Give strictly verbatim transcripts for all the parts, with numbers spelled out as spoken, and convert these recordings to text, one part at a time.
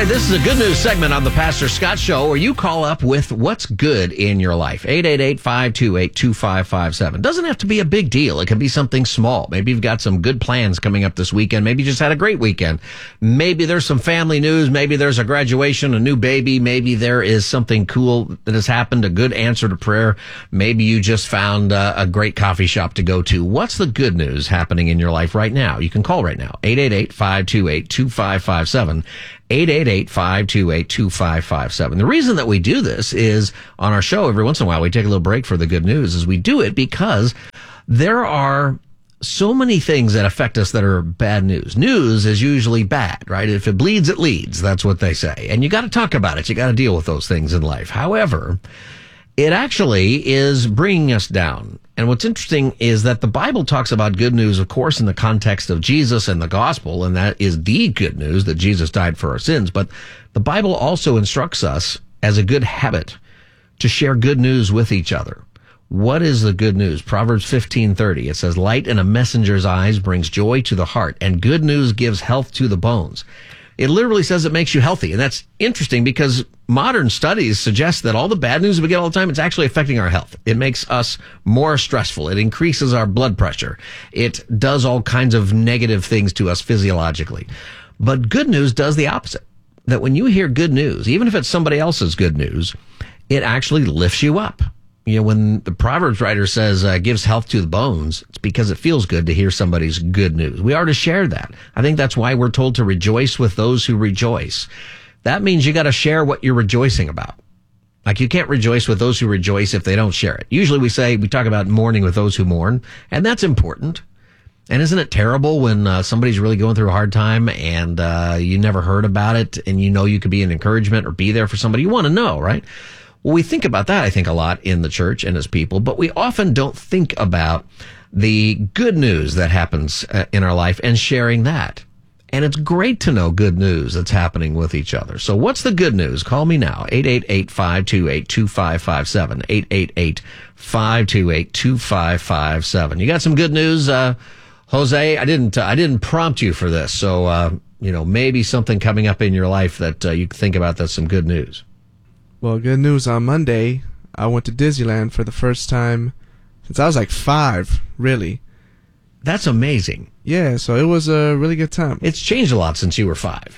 right, this is a good news segment on the Pastor Scott Show where you call up with what's good in your life. eight eight eight, five two eight, two five five seven. Doesn't have to be a big deal. It can be something small. Maybe you've got some good plans coming up this weekend. Maybe you just had a great weekend. Maybe there's some family news. Maybe there's a graduation, a new baby. Maybe there is something cool that has happened, a good answer to prayer. Maybe you just found uh, a great coffee shop to go to. What's the good news happening in your life right now? You can call right now. eight eight eight, five two eight, two five five seven. eight eight eight, five two eight, two five five seven. The reason that we do this is on our show every once in a while we take a little break for the good news is we do it because there are so many things that affect us that are bad news. News is usually bad, right? If it bleeds, it leads. That's what they say. And you got to talk about it. You got to deal with those things in life. However, it actually is bringing us down. And what's interesting is that the Bible talks about good news, of course, in the context of Jesus and the gospel, and that is the good news that Jesus died for our sins. But the Bible also instructs us as a good habit to share good news with each other. What is the good news? Proverbs fifteen thirty. It says, light in a messenger's eyes brings joy to the heart, and good news gives health to the bones. It literally says it makes you healthy. And that's interesting because modern studies suggest that all the bad news we get all the time, it's actually affecting our health. It makes us more stressful. It increases our blood pressure. It does all kinds of negative things to us physiologically. But good news does the opposite. That when you hear good news, even if it's somebody else's good news, it actually lifts you up. You know, when the Proverbs writer says, uh, gives health to the bones, it's because it feels good to hear somebody's good news. We are to share that. I think that's why we're told to rejoice with those who rejoice. That means you got to share what you're rejoicing about. Like you can't rejoice with those who rejoice if they don't share it. Usually we say, we talk about mourning with those who mourn, and that's important. And isn't it terrible when uh, somebody's really going through a hard time and uh, you never heard about it and you know you could be an encouragement or be there for somebody? You want to know, right? Well, we think about that, I think, a lot in the church and as people, but we often don't think about the good news that happens uh, in our life and sharing that. And it's great to know good news that's happening with each other. So what's the good news? Call me now, eight eight eight, five two eight, two five five seven, eight eight eight, five two eight, two five five seven. You got some good news, uh, Jose? I didn't, uh, I didn't prompt you for this. So, uh, you know, maybe something coming up in your life that uh, you think about that's some good news. Well, good news. On Monday, I went to Disneyland for the first time since I was like five, really. That's amazing. Yeah, so it was a really good time. It's changed a lot since you were five.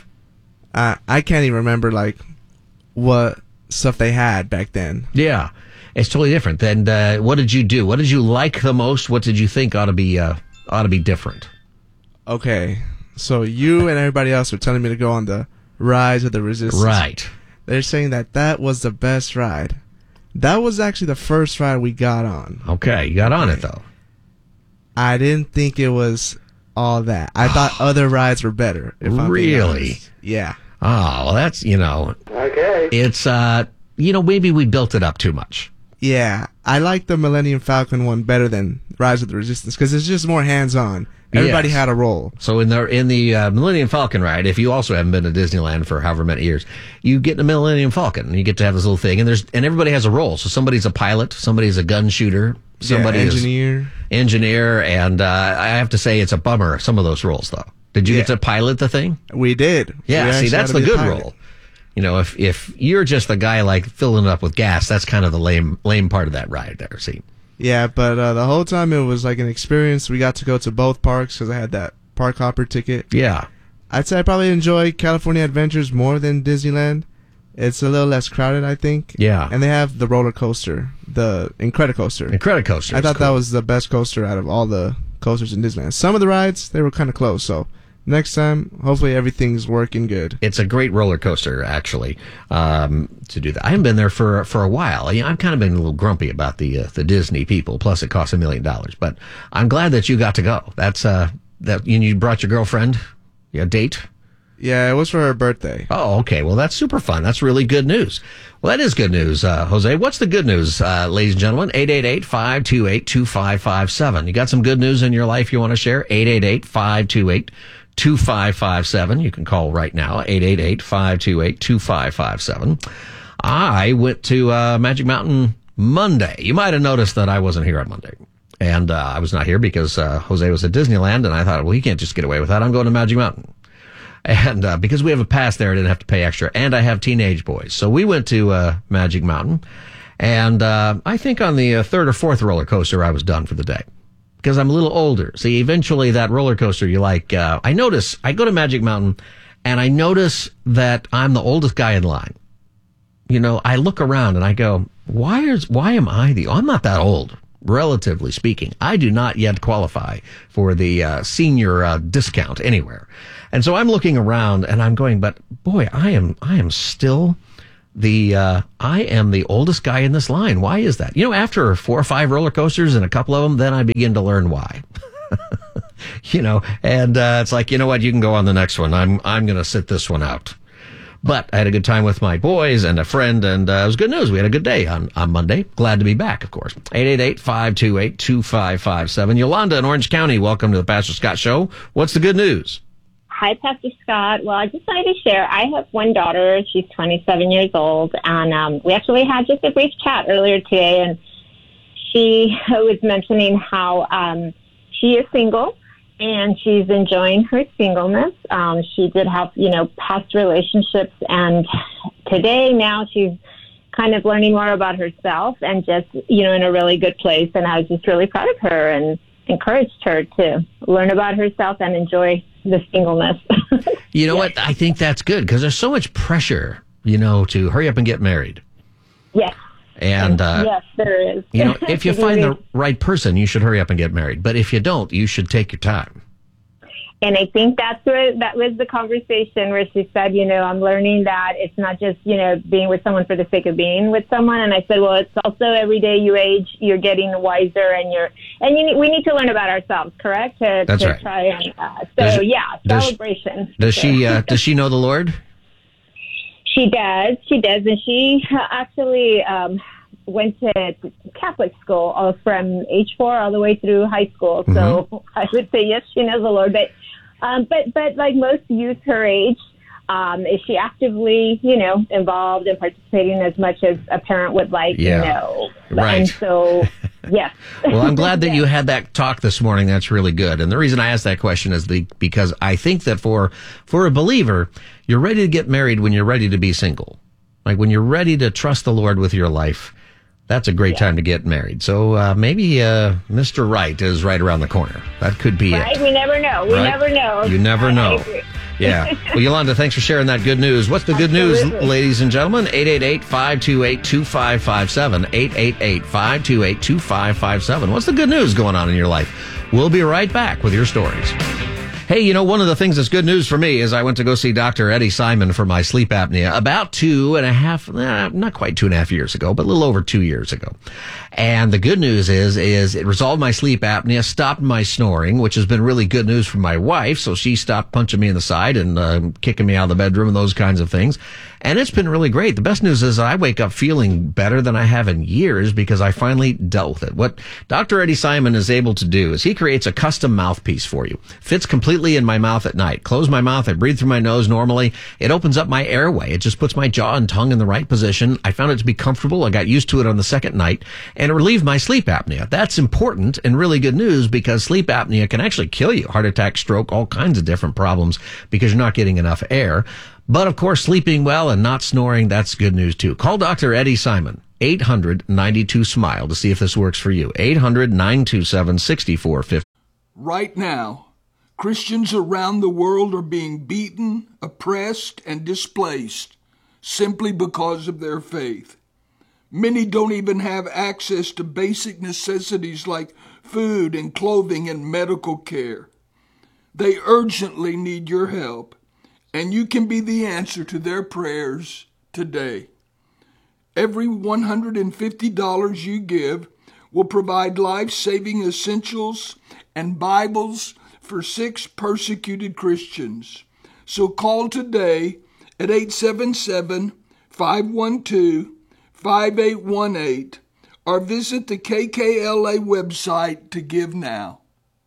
I I can't even remember, like, what stuff they had back then. Yeah, it's totally different. And uh, what did you do? What did you like the most? What did you think ought to be uh, ought to be different? Okay, so you and everybody else were telling me to go on the Rise of the Resistance. Right. They're saying that that was the best ride. That was actually the first ride we got on. Okay, you got on it, though. I didn't think it was all that. I thought other rides were better. If I'm being Really? honest. Yeah. Oh, well, that's, you know. Okay. It's, uh, you know, maybe we built it up too much. Yeah. I like the Millennium Falcon one better than Rise of the Resistance because it's just more hands-on. Everybody Yes. had a role. So in the in the uh, Millennium Falcon ride, if you also haven't been to Disneyland for however many years, you get in the Millennium Falcon and you get to have this little thing, and there's and everybody has a role. So somebody's a pilot, somebody's a gun shooter, somebody yeah, is engineer. engineer, and uh, I have to say it's a bummer some of those roles though. Did you Yeah. get to pilot the thing? We did. Yeah, We see actually that's had the to be a good pilot. role. You know, if if you're just the guy like filling it up with gas, that's kind of the lame lame part of that ride there. See. Yeah, but uh, the whole time it was like an experience. We got to go to both parks because I had that park hopper ticket. Yeah. I'd say I probably enjoy California Adventures more than Disneyland. It's a little less crowded, I think. Yeah. And they have the roller coaster, the Incredicoaster. Incredicoaster. I is thought cool. that was the best coaster out of all the coasters in Disneyland. Some of the rides, they were kind of close, so next time, hopefully everything's working good. It's a great roller coaster, actually, um, to do that. I haven't been there for for a while. You know, I've kind of been a little grumpy about the uh, the Disney people. Plus, it costs a million dollars. But I'm glad that you got to go. That's uh, that you, you brought your girlfriend, your date. Yeah, it was for her birthday. Oh, okay. Well, that's super fun. That's really good news. Well, that is good news, uh, Jose. What's the good news, uh, ladies and gentlemen? eight eight eight, five two eight, two five five seven. You got some good news in your life you want to share? eight eight eight, five two eight, two five five seven. You can call right now, eight eight eight, five two eight, two five five seven. I went to uh, Magic Mountain Monday. You might have noticed that I wasn't here on Monday. And uh, I was not here because uh, Jose was at Disneyland, and I thought, well, he can't just get away with that. I'm going to Magic Mountain. And uh, because we have a pass there, I didn't have to pay extra. And I have teenage boys. So we went to uh, Magic Mountain. And uh, I think on the uh, third or fourth roller coaster, I was done for the day. Because I'm a little older. See, eventually that roller coaster, you like, uh, I notice, I go to Magic Mountain, and I notice that I'm the oldest guy in line. You know, I look around and I go, why is, why am I the, I'm not that old, relatively speaking. I do not yet qualify for the uh, senior uh, discount anywhere. And so I'm looking around and I'm going, but boy, I am, I am still the, uh, I am the oldest guy in this line. Why is that? You know, after four or five roller coasters and a couple of them, then I begin to learn why. You know, and uh, it's like, you know what, you can go on the next one. I'm I'm going to sit this one out. But I had a good time with my boys and a friend, and uh, it was good news. We had a good day on, on Monday. Glad to be back, of course. eight eight eight, five two eight, two five five seven. Yolanda in Orange County, welcome to the Pastor Scott Show. What's the good news? Hi, Pastor Scott. Well, I just wanted to share. I have one daughter. She's twenty-seven years old, and um, we actually had just a brief chat earlier today, and she was mentioning how um, she is single. And she's enjoying her singleness. Um, she did have, you know, past relationships. And today, now she's kind of learning more about herself and just, you know, in a really good place. And I was just really proud of her and encouraged her to learn about herself and enjoy the singleness. You know yes. what? I think that's good because there's so much pressure, you know, to hurry up and get married. Yes. And, uh, yes, there is. You know, if you find the right person, you should hurry up and get married. But if you don't, you should take your time. And I think that's where that was the conversation where she said, you know, I'm learning that it's not just, you know, being with someone for the sake of being with someone. And I said, well, it's also every day you age, you're getting wiser and you're, and you need, we need to learn about ourselves, correct? To, that's to right. Try and, uh, so does, yeah, does, celebration. Does she, uh, does she know the Lord? She does. She does. And she actually, um, went to Catholic school uh, from age four all the way through high school. So mm-hmm. I would say, yes, she knows the Lord. But, um, but, but like most youth her age, um, is she actively, you know, involved and participating as much as a parent would like? Yeah. No. Right. And so, yes. Well, I'm glad that you had that talk this morning. That's really good. And the reason I asked that question is the, because I think that for, for a believer, you're ready to get married when you're ready to be single. Like when you're ready to trust the Lord with your life. That's a great yeah. time to get married. So uh, maybe uh, Mister Right is right around the corner. That could be right? it. We never know. We right? never know. You never know. Yeah. Well, Yolanda, thanks for sharing that good news. What's the good Absolutely. news, ladies and gentlemen? eight eight eight, five two eight, two five five seven. eight eight eight, five two eight, two five five seven. What's the good news going on in your life? We'll be right back with your stories. Hey, you know, one of the things that's good news for me is I went to go see Doctor Eddie Simon for my sleep apnea about two and a half, eh, not quite two and a half years ago, but a little over two years ago. And the good news is, is it resolved my sleep apnea, stopped my snoring, which has been really good news for my wife. So she stopped punching me in the side and uh, kicking me out of the bedroom and those kinds of things. And it's been really great. The best news is I wake up feeling better than I have in years because I finally dealt with it. What Doctor Eddie Simon is able to do is he creates a custom mouthpiece for you. Fits completely in my mouth at night. Close my mouth. I breathe through my nose normally. It opens up my airway. It just puts my jaw and tongue in the right position. I found it to be comfortable. I got used to it on the second night and it relieved my sleep apnea. That's important and really good news because sleep apnea can actually kill you. Heart attack, stroke, all kinds of different problems because you're not getting enough air. But, of course, sleeping well and not snoring, that's good news, too. Call Doctor Eddie Simon, eight hundred, ninety-two, SMILE, to see if this works for you. eight hundred, nine two seven, six four five zero. Right now, Christians around the world are being beaten, oppressed, and displaced simply because of their faith. Many don't even have access to basic necessities like food and clothing and medical care. They urgently need your help. And you can be the answer to their prayers today. Every one hundred fifty dollars you give will provide life-saving essentials and Bibles for six persecuted Christians. So call today at eight seven seven, five one two, five eight one eight or visit the K K L A website to give now.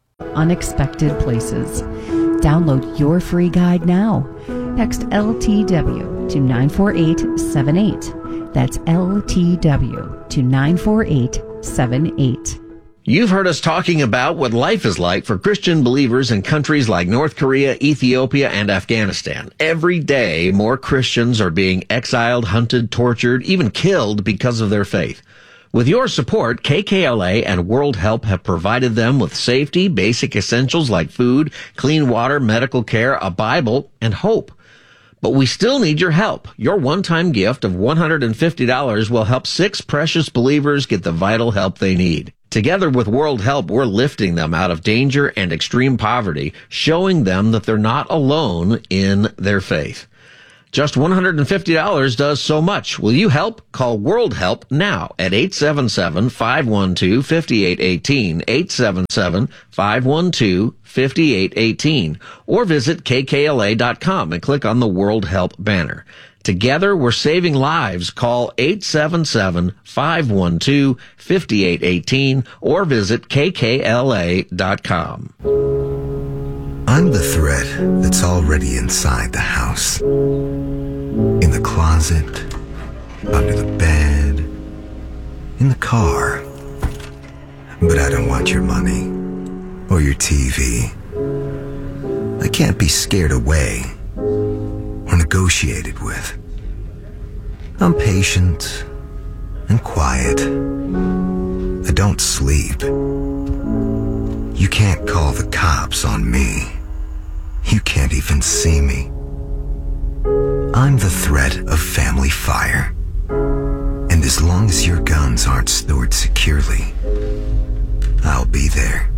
Unexpected places. Download your free guide now. Text L T W to nine four eight seven eight. That's L T W to nine four eight seven eight. You've heard us talking about what life is like for Christian believers in countries like North Korea, Ethiopia, and Afghanistan. Every day, more Christians are being exiled, hunted, tortured, even killed because of their faith. With your support, K K L A and World Help have provided them with safety, basic essentials like food, clean water, medical care, a Bible, and hope. But we still need your help. Your one-time gift of one hundred fifty dollars will help six precious believers get the vital help they need. Together with World Help, we're lifting them out of danger and extreme poverty, showing them that they're not alone in their faith. Just one hundred fifty dollars does so much. Will you help? Call World Help now at eight seven seven, five one two, five eight one eight, eight seven seven, five one two, five eight one eight, or visit K K L A dot com and click on the World Help banner. Together, we're saving lives. Call eight seven seven, five one two, five eight one eight or visit K K L A dot com. I'm the thread that's already inside the house. In the closet, under the bed, in the car. But I don't want your money or your T V. I can't be scared away or negotiated with. I'm patient and quiet. I don't sleep. You can't call the cops on me. You can't even see me. I'm the threat of family fire. And as long as your guns aren't stored securely, I'll be there.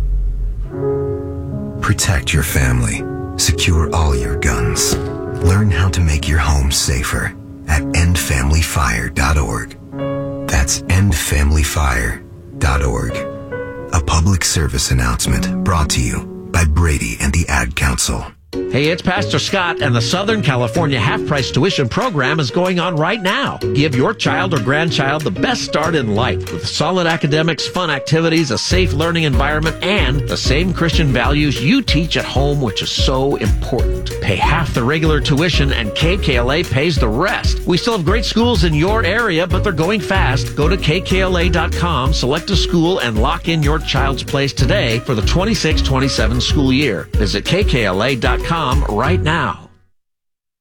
Protect your family. Secure all your guns. Learn how to make your home safer at end family fire dot org. That's end family fire dot org. A public service announcement brought to you by Brady and the Ad Council. Hey, it's Pastor Scott, and the Southern California half-price tuition program is going on right now. Give your child or grandchild the best start in life with solid academics, fun activities, a safe learning environment, and the same Christian values you teach at home, which is so important. Pay half the regular tuition, and K K L A pays the rest. We still have great schools in your area, but they're going fast. Go to K K L A dot com, select a school, and lock in your child's place today for the twenty-six twenty-seven school year. Visit K K L A dot com right now.